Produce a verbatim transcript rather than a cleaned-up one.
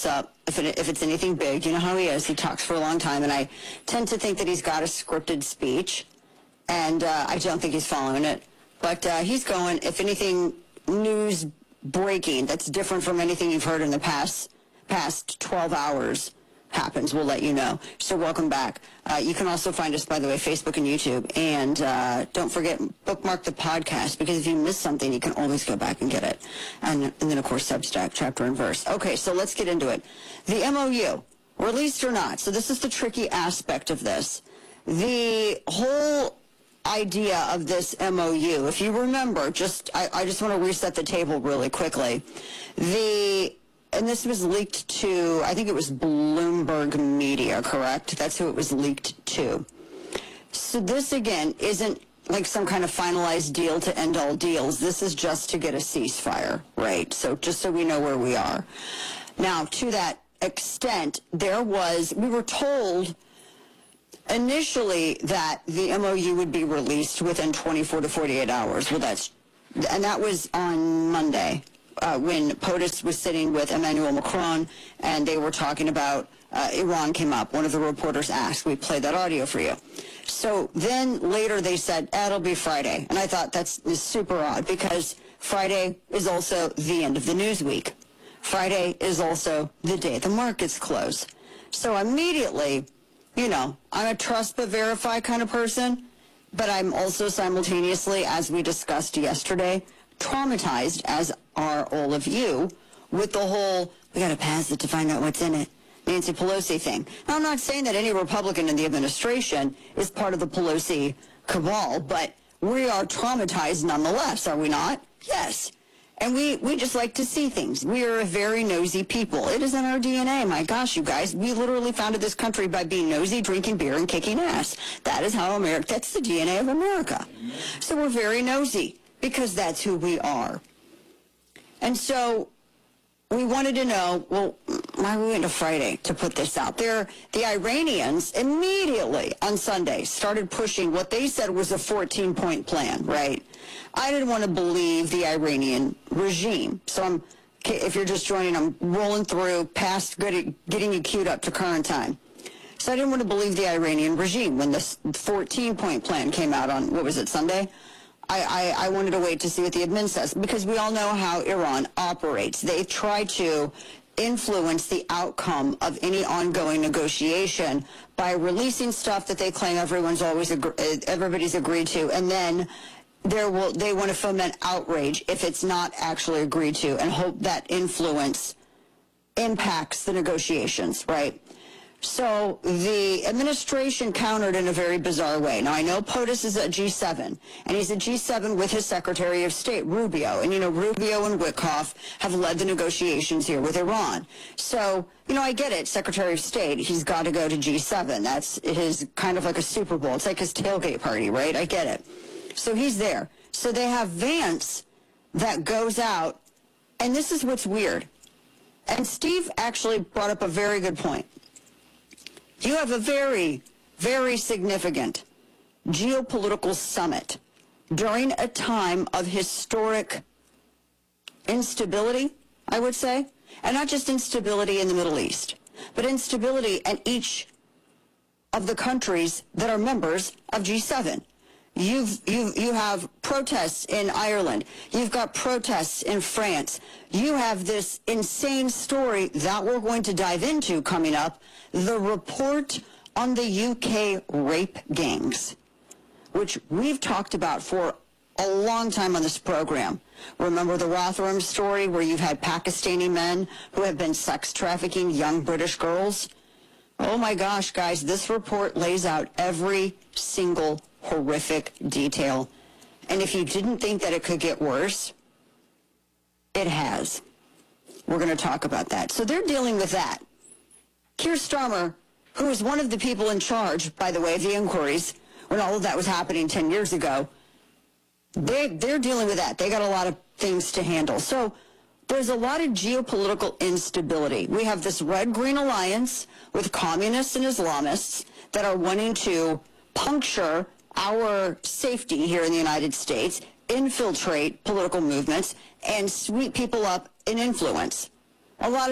pops up, if, it, if it's anything big, you know how he is. He talks for a long time, and I tend to think that he's got a scripted speech, and uh, I don't think he's following it. But uh, he's going, if anything news breaking that's different from anything you've heard in the past past twelve hours happens, we'll let you know. So welcome back. Uh, you can also find us, by the way, Facebook and YouTube. And uh, don't forget, bookmark the podcast, because if you miss something, you can always go back and get it. And, and then, of course, Substack, chapter and verse. Okay, so let's get into it. The M O U, released or not. So this is the tricky aspect of this. The whole idea of this M O U, if you remember, just I, I just want to reset the table really quickly. The And this was leaked to, I think it was Bloomberg Media, correct? That's who it was leaked to. So this, again, isn't like some kind of finalized deal to end all deals. This is just to get a ceasefire, right? So just so we know where we are. Now, to that extent, there was, we were told initially that the M O U would be released within twenty-four to forty-eight hours. Well, that's, and that was on Monday. Uh, when POTUS was sitting with Emmanuel Macron, and they were talking about uh, Iran came up. One of the reporters asked. We played that audio for you. So then later they said, eh, it'll be Friday. And I thought that's is super odd, because Friday is also the end of the news week. Friday is also the day the markets close. So immediately, you know, I'm a trust but verify kind of person, but I'm also simultaneously, as we discussed yesterday, traumatized, as are all of you, with the whole, we got to pass it to find out what's in it, Nancy Pelosi thing. Now, I'm not saying that any Republican in the administration is part of the Pelosi cabal, but we are traumatized nonetheless, are we not? Yes. And we, we just like to see things. We are a very nosy people. It is in our D N A. My gosh, you guys, we literally founded this country by being nosy, drinking beer, and kicking ass. That is how America, that's the D N A of America. So we're very nosy, because that's who we are. And so we wanted to know, well, why are we waiting to Friday to put this out there? The Iranians immediately on Sunday started pushing what they said was a fourteen-point plan, right? I didn't want to believe the Iranian regime. So I'm, if you're just joining, I'm rolling through past getting you queued up to current time. So I didn't want to believe the Iranian regime when this fourteen-point plan came out on, what was it, Sunday? I, I, I wanted to wait to see what the admin says, because we all know how Iran operates. They try to influence the outcome of any ongoing negotiation by releasing stuff that they claim everyone's always ag- everybody's agreed to, and then there will they want to foment outrage if it's not actually agreed to, and hope that influence impacts the negotiations, right? So the administration countered in a very bizarre way. Now, I know POTUS is at G seven, and he's at G seven with his Secretary of State, Rubio. And, you know, Rubio and Witkoff have led the negotiations here with Iran. So, you know, I get it, Secretary of State, he's got to go to G seven. That's his kind of like a Super Bowl. It's like his tailgate party, right? I get it. So he's there. So they have Vance that goes out, and this is what's weird. And Steve actually brought up a very good point. You have a very, very significant geopolitical summit during a time of historic instability, I would say, and not just instability in the Middle East, but instability in each of the countries that are members of G seven. You've, you you have protests in Ireland. You've got protests in France. You have this insane story that we're going to dive into coming up, the report on the U K rape gangs, which we've talked about for a long time on this program. Remember the Rotherham story where you've had Pakistani men who have been sex trafficking young British girls? Oh my gosh, guys, this report lays out every single horrific detail. And if you didn't think that it could get worse, it has. We're going to talk about that. So they're dealing with that. Keir Starmer, who was one of the people in charge, by the way, of the inquiries, when all of that was happening ten years ago, they, they're dealing with that. They got a lot of things to handle. So there's a lot of geopolitical instability. We have this red-green alliance with communists and Islamists that are wanting to puncture our safety here in the United States, infiltrate political movements, and sweep people up in influence. A lot of